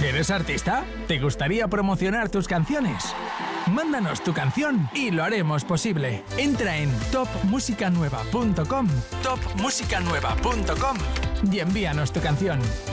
¿Eres artista? ¿Te gustaría promocionar tus canciones? Mándanos tu canción y lo haremos posible. Entra en topmusicanueva.com y envíanos tu canción.